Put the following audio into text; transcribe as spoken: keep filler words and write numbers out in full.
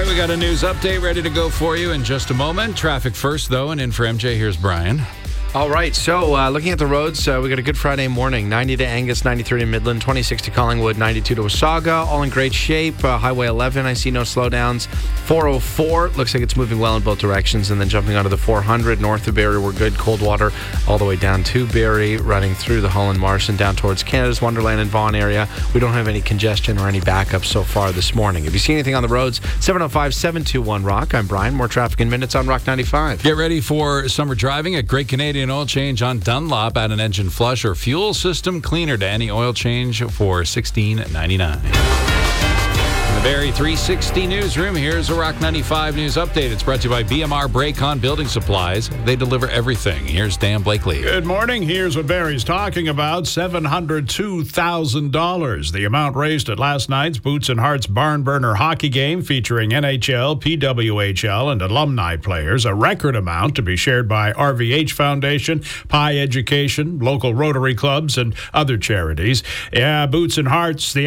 right, we got a news update ready to go for you in just a moment. Traffic first, though, and in for M J, here's Brian. All right, so uh, looking at the roads, uh, we got a good Friday morning. ninety to Angus, ninety-three to Midland, twenty-six to Collingwood, ninety-two to Wasaga, all in great shape. Uh, Highway eleven, I see no slowdowns. four oh four, looks like it's moving well in both directions. And then jumping onto the four hundred, north of Barrie, we're good. Coldwater, all the way down to Barrie, running through the Holland Marsh and down towards Canada's Wonderland and Vaughan area. We don't have any congestion or any backups so far this morning. If you see anything on the roads, seven oh five, seven two one, ROCK. I'm Brian. More traffic in minutes on Rock ninety-five. Get ready for summer driving at Great Canadian Oil Change on Dunlop. Add an engine flush or fuel system cleaner to any oil change for sixteen ninety-nine. In the Barrie three sixty newsroom, here's a Rock ninety-five news update. It's brought to you by B M R Braycon Building Supplies. They deliver everything. Here's Dan Blakely. Good morning. Here's what Barrie's talking about. seven hundred two thousand dollars. The amount raised at last night's Boots and Hearts Barn Burner hockey game featuring N H L, P W H L, and alumni players. A record amount to be shared by R V H Foundation, Pi Education, local Rotary clubs, and other charities. Yeah, Boots and Hearts, the